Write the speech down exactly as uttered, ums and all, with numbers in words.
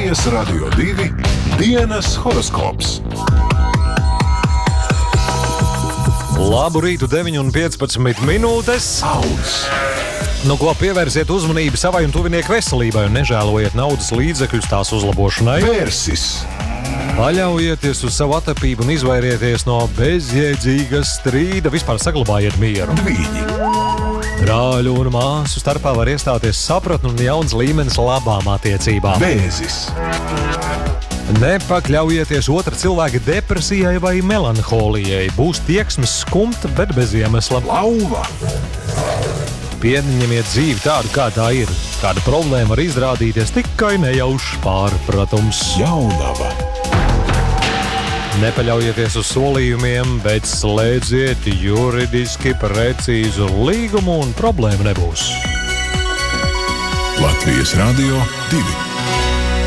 Latvijas Radio divi dienas horoskops. Labu rītu, deviņi un piecpadsmit minūtes. Saules. Nu, ko pievērsiet uzmanību savai un tuvinieku veselībai un nežēlojiet naudas līdzekļus tās uzlabošanai. Vērsis. Paļaujieties uz savu atapību un izvairieties no bezjēdzīga strīda. Vispār saglabājiet mieru. Dvīņi. Brāļu un māsu starpā var iestāties sapratni un jauns līmenis labām attiecībām. Vēzis. Nepakļaujieties otra cilvēka depresijai vai melanholijai. Būs tieksmes skumta, bet bez iemesla. Lauva. Pieņemiet dzīvi tādu, kā tā ir. Kāda problēma var izrādīties tikai nejaušs pārpratums. Jaunava. Nepaļaujieties uz solījumiem, bet slēdziet juridiski precīzu līgumu un problēma nebūs. Latvijas Radio divi.